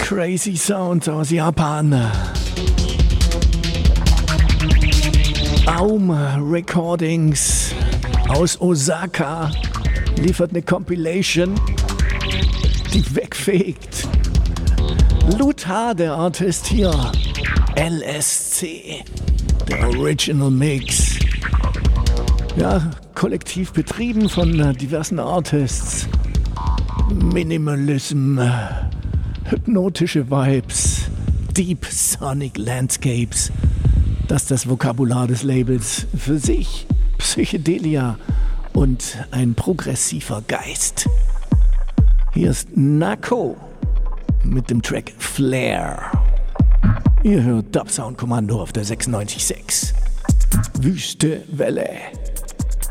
Crazy Sounds aus Japan. Aum Recordings aus Osaka liefert eine Compilation, die wegfegt. Luthar, der Artist hier. LSC, der Original Mix. Ja, kollektiv betrieben von diversen Artists. Minimalism, hypnotische Vibes, Deep Sonic Landscapes. Das ist das Vokabular des Labels für sich. Psychedelia und ein progressiver Geist. Hier ist Nako mit dem Track Flare. Ihr hört Dub Sound Kommando auf der 96.6. Wüste Welle.